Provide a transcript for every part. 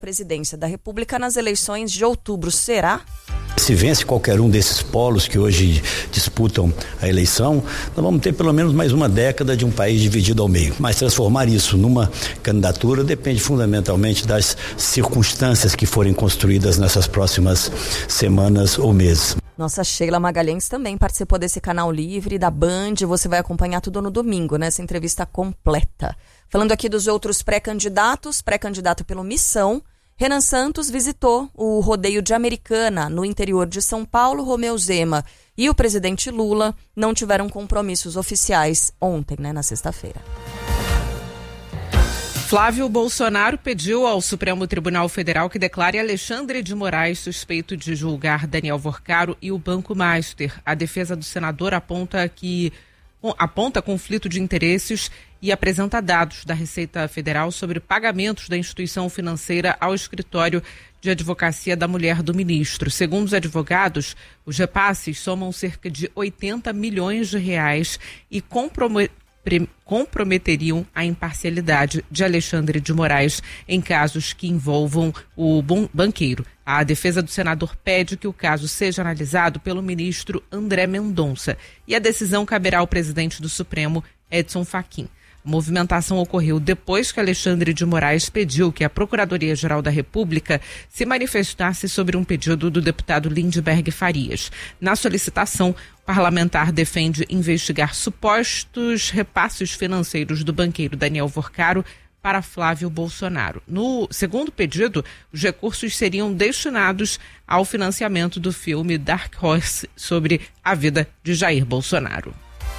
Presidência da República nas eleições de outubro. Será? Se vence qualquer um desses polos que hoje disputam a eleição, nós vamos ter pelo menos mais uma década de um país dividido ao meio. Mas transformar isso numa candidatura depende fundamentalmente das circunstâncias que forem construídas nessas próximas semanas ou meses. Nossa Sheila Magalhães também participou desse canal livre da Band. Você vai acompanhar tudo no domingo, nessa entrevista completa. Falando aqui dos outros pré-candidatos, pré-candidato pelo Missão, Renan Santos visitou o rodeio de Americana, no interior de São Paulo. Romeu Zema e o presidente Lula não tiveram compromissos oficiais ontem, na sexta-feira. Flávio Bolsonaro pediu ao Supremo Tribunal Federal que declare Alexandre de Moraes suspeito de julgar Daniel Vorcaro e o Banco Master. A defesa do senador aponta conflito de interesses e apresenta dados da Receita Federal sobre pagamentos da instituição financeira ao escritório de advocacia da mulher do ministro. Segundo os advogados, os repasses somam cerca de 80 milhões de reais e comprometeriam a imparcialidade de Alexandre de Moraes em casos que envolvam o banqueiro. A defesa do senador pede que o caso seja analisado pelo ministro André Mendonça e a decisão caberá ao presidente do Supremo, Edson Fachin. A movimentação ocorreu depois que Alexandre de Moraes pediu que a Procuradoria-Geral da República se manifestasse sobre um pedido do deputado Lindbergh Farias. Na solicitação, o parlamentar defende investigar supostos repasses financeiros do banqueiro Daniel Vorcaro para Flávio Bolsonaro. No segundo pedido, os recursos seriam destinados ao financiamento do filme Dark Horse sobre a vida de Jair Bolsonaro.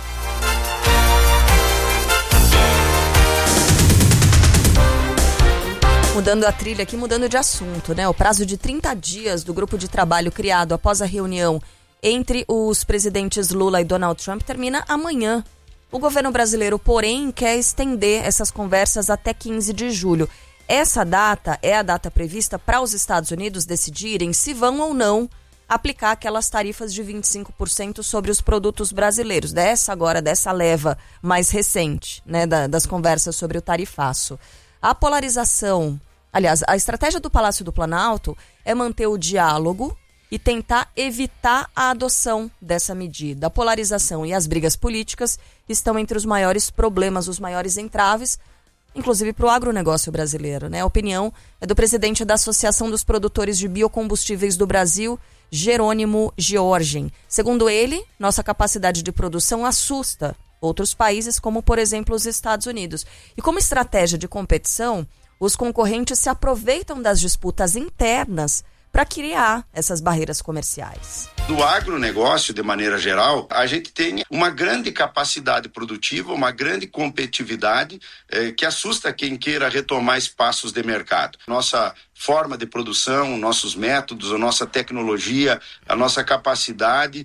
Mudando a trilha aqui, mudando de assunto, O prazo de 30 dias do grupo de trabalho criado após a reunião entre os presidentes Lula e Donald Trump termina amanhã. O governo brasileiro, porém, quer estender essas conversas até 15 de julho. Essa data é a data prevista para os Estados Unidos decidirem se vão ou não aplicar aquelas tarifas de 25% sobre os produtos brasileiros. Dessa leva mais recente, das conversas sobre o tarifaço. A polarização, aliás, a estratégia do Palácio do Planalto é manter o diálogo e tentar evitar a adoção dessa medida. A polarização e as brigas políticas estão entre os maiores problemas, os maiores entraves, inclusive para o agronegócio brasileiro. A opinião é do presidente da Associação dos Produtores de Biocombustíveis do Brasil, Jerônimo Georgen. Segundo ele, nossa capacidade de produção assusta outros países, como, por exemplo, os Estados Unidos. E como estratégia de competição, os concorrentes se aproveitam das disputas internas para criar essas barreiras comerciais. Do agronegócio, de maneira geral, a gente tem uma grande capacidade produtiva, uma grande competitividade que assusta quem queira retomar espaços de mercado. Nossa forma de produção, nossos métodos, a nossa tecnologia, a nossa capacidade,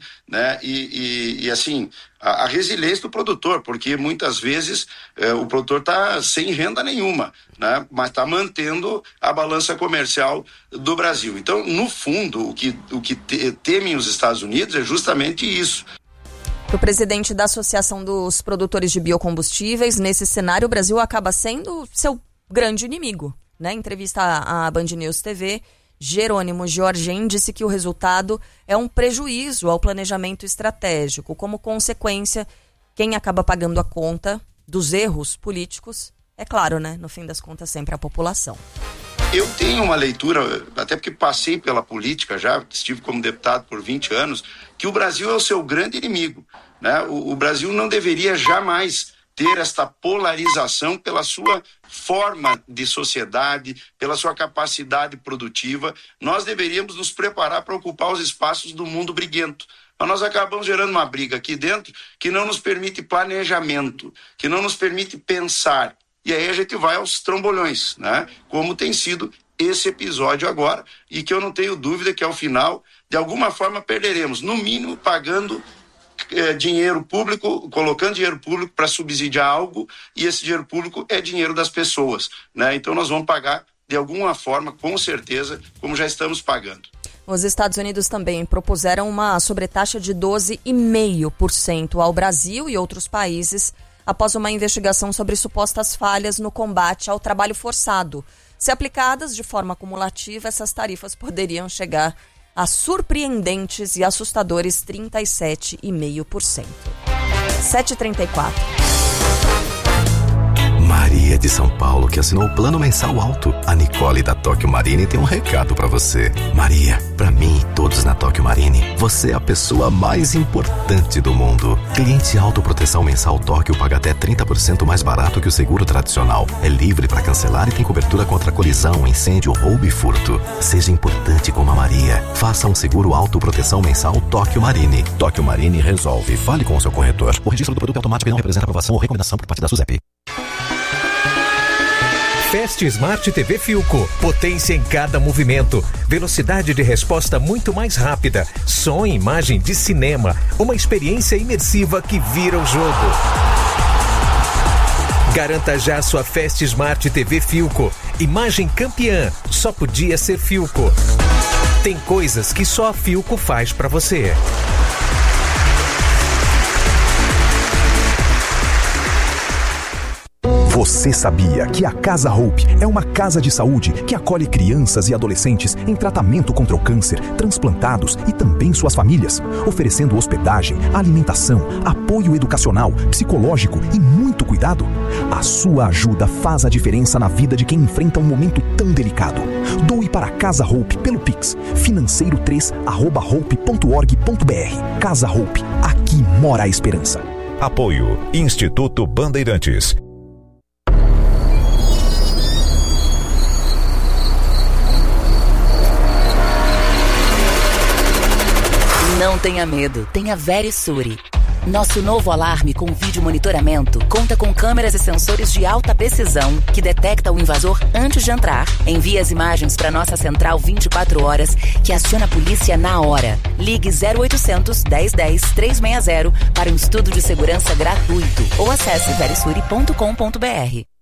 e assim, a resiliência do produtor, porque muitas vezes o produtor está sem renda nenhuma, mas está mantendo a balança comercial do Brasil. Então, no fundo, o que temem os Estados Unidos é justamente isso. Para o presidente da Associação dos Produtores de Biocombustíveis, nesse cenário o Brasil acaba sendo seu grande inimigo. Em entrevista à Band News TV, Jerônimo Georgen disse que o resultado é um prejuízo ao planejamento estratégico. Como consequência, quem acaba pagando a conta dos erros políticos é claro, no fim das contas, sempre a população. Eu tenho uma leitura, até porque passei pela política já, estive como deputado por 20 anos, que o Brasil é o seu grande inimigo. O Brasil não deveria jamais ter esta polarização pela sua forma de sociedade, pela sua capacidade produtiva. Nós deveríamos nos preparar para ocupar os espaços do mundo briguento. Mas nós acabamos gerando uma briga aqui dentro que não nos permite planejamento, que não nos permite pensar. E aí a gente vai aos trambolhões, como tem sido esse episódio agora, e que eu não tenho dúvida que ao final, de alguma forma, perderemos, no mínimo pagando dinheiro público, colocando dinheiro público para subsidiar algo, e esse dinheiro público é dinheiro das pessoas, Então nós vamos pagar de alguma forma, com certeza, como já estamos pagando. Os Estados Unidos também propuseram uma sobretaxa de 12,5% ao Brasil e outros países após uma investigação sobre supostas falhas no combate ao trabalho forçado. Se aplicadas de forma acumulativa, essas tarifas poderiam chegar a surpreendentes e assustadores 37,5%. 7h34. Maria de São Paulo, que assinou o plano mensal alto. A Nicole da Tóquio Marine tem um recado pra você. Maria, pra mim e todos na Tóquio Marine, você é a pessoa mais importante do mundo. Cliente autoproteção mensal Tóquio paga até 30% mais barato que o seguro tradicional. É livre pra cancelar e tem cobertura contra colisão, incêndio, roubo e furto. Seja importante como a Maria. Faça um seguro autoproteção mensal Tóquio Marine. Tóquio Marine resolve. Fale com o seu corretor. O registro do produto é automático e não representa aprovação ou recomendação por parte da SUSEP. Fast Smart TV Philco. Potência em cada movimento. Velocidade de resposta muito mais rápida. Som e imagem de cinema. Uma experiência imersiva que vira o jogo. Garanta já sua Fast Smart TV Philco. Imagem campeã. Só podia ser Philco. Tem coisas que só a Philco faz pra você. Você sabia que a Casa Hope é uma casa de saúde que acolhe crianças e adolescentes em tratamento contra o câncer, transplantados e também suas famílias, oferecendo hospedagem, alimentação, apoio educacional, psicológico e muito cuidado? A sua ajuda faz a diferença na vida de quem enfrenta um momento tão delicado. Doe para a Casa Hope pelo Pix, financeiro3@hope.org.br. Casa Hope, aqui mora a esperança. Apoio Instituto Bandeirantes. Não tenha medo, tenha Verisure. Nosso novo alarme com vídeo monitoramento conta com câmeras e sensores de alta precisão que detecta o invasor antes de entrar. Envia as imagens para nossa central 24 horas que aciona a polícia na hora. Ligue 0800 1010 360 para um estudo de segurança gratuito ou acesse verisure.com.br.